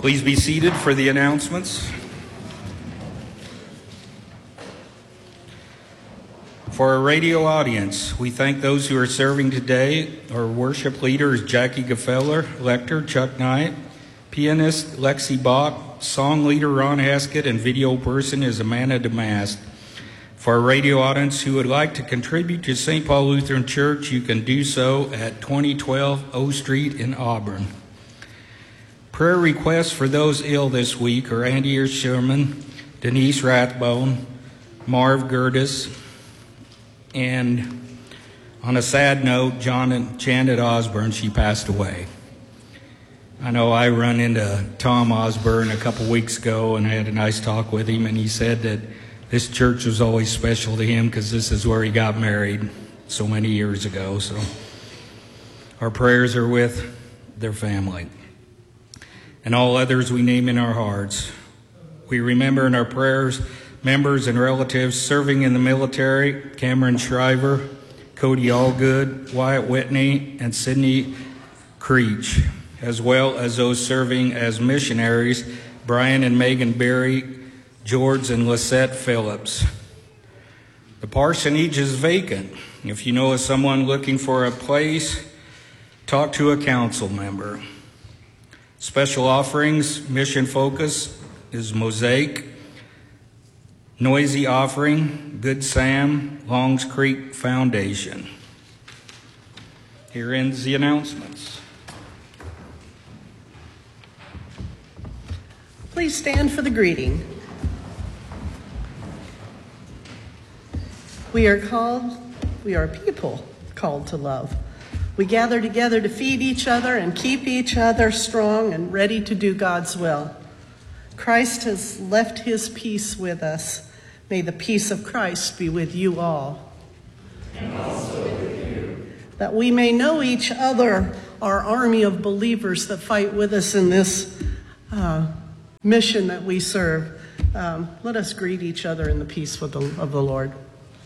Please be seated for the announcements. For our radio audience, we thank those who are serving today. Our worship leader is Jackie Gefeller, lector Chuck Knight, pianist Lexi Bach, song leader Ron Haskett, and video person is Amanda Damast. For our radio audience who would like to contribute to St. Paul Lutheran Church, you can do so at 2012 O Street in Auburn. Prayer requests for those ill this week are Andy Sherman, Denise Rathbone, Marv Gertis, and on a sad note, Janet Osborne, she passed away. I know I run into Tom Osborne a couple weeks ago, and I had a nice talk with him, and he said that this church was always special to him because this is where he got married so many years ago. So our prayers are with their family and all others we name in our hearts. We remember in our prayers members and relatives serving in the military, Cameron Shriver, Cody Allgood, Wyatt Whitney, and Sidney Creech, as well as those serving as missionaries, Brian and Megan Berry, George and Lisette Phillips. The parsonage is vacant. If you know of someone looking for a place, talk to a council member. Special offerings, mission focus is Mosaic, Noisy Offering, Good Sam, Longs Creek Foundation. Here ends the announcements. Please stand for the greeting. We are people called to love. We gather together to feed each other and keep each other strong and ready to do God's will. Christ has left his peace with us. May the peace of Christ be with you all. And also with you. That we may know each other, our army of believers that fight with us in this mission that we serve. Let us greet each other in the peace of the Lord.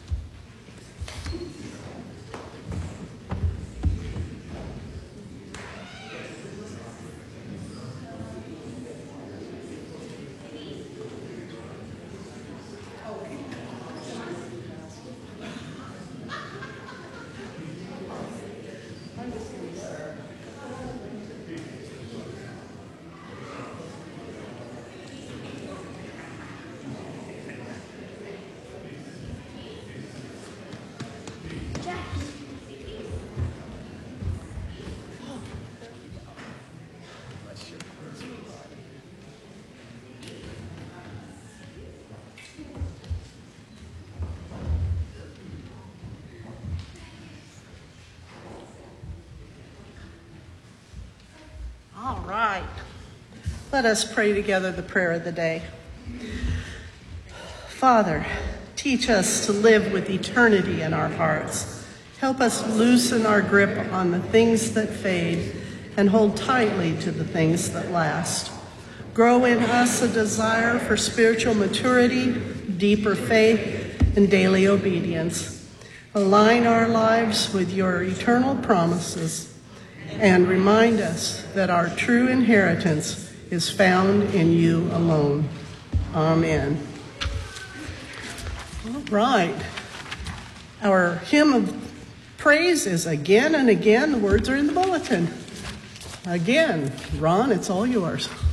All right. Let us pray together the prayer of the day. Father, teach us to live with eternity in our hearts. Help us loosen our grip on the things that fade and hold tightly to the things that last. Grow in us a desire for spiritual maturity, deeper faith, and daily obedience. Align our lives with your eternal promises and remind us that our true inheritance is found in you alone. Amen. All right. Our hymn of praise is Again and Again. The words are in the bulletin. Again, Ron, it's all yours.